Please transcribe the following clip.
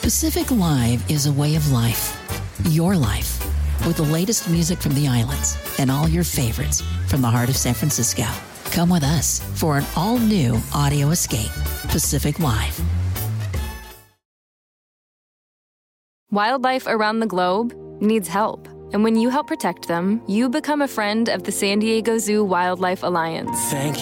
Pacific Live is a way of life. Your life. With the latest music from the islands and all your favorites from the heart of San Francisco. Come with us for an all-new audio escape. Pacific Live. Wildlife around the globe needs help. And when you help protect them, you become a friend of the San Diego Zoo Wildlife Alliance. Thank